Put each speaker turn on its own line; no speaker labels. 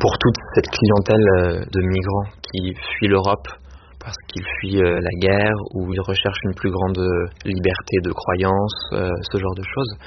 pour toute cette clientèle de migrants qui fuient l'Europe parce qu'ils fuient la guerre ou ils recherchent une plus grande liberté de croyance, ce genre de choses.